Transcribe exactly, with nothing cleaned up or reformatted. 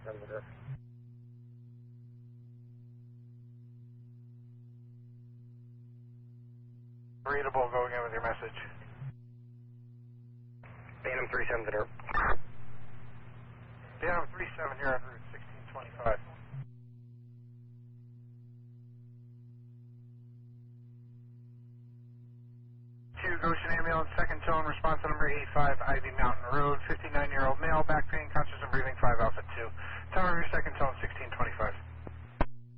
Readable, go again with your message. Phantom three seven zero. Phantom three seven here on Route sixteen twenty-five. Two Goshen Ambulance, second tone, response to number eighty-five, Ivy Mountain Road, fifty-nine-year-old male, back pain, conscious and breathing, five Alpha two. Time of your second tone, six